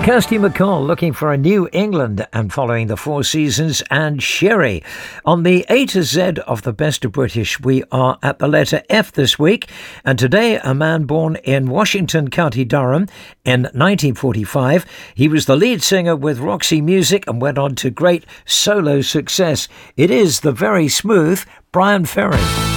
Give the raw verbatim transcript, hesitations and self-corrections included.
Kirsty MacColl looking for a New England and following the Four Seasons and Sherry. On the A to Z of the Best of British, we are at the letter F this week. And today, a man born in Washington, County Durham in nineteen forty-five. He was the lead singer with Roxy Music and went on to great solo success. It is the very smooth Bryan Ferry.